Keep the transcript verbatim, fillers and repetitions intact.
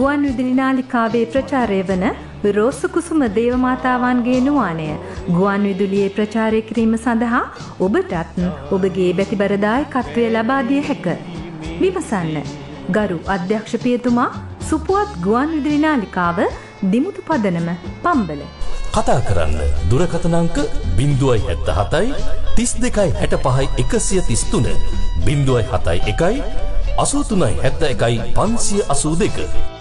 ගුවන් විදුලි නාලිකාවේ ප්‍රචාරය වන රෝස කුසුම දේවමාතාවන්ගේ නුවාණය ගුවන් විදුලියේ ප්‍රචාරය කිරීම සඳහා ඔබටත් ඔබගේ බැතිබර දායකත්වය ලබා දිය හැක. විමසන්න. ගරු අධ්‍යක්ෂ පියතුමා, සුපුවත් ගුවන් විදුලි නාලිකාව, දිමුතු පදනම, පම්බල. කතා කරන්න දුරකථන අංක ज़ीरो सात सात तीस दो साठ पाँच एक सौ तीस तीन ज़ीरो सात एक एक अस्सी तीन सात एक पाँच अस्सी दो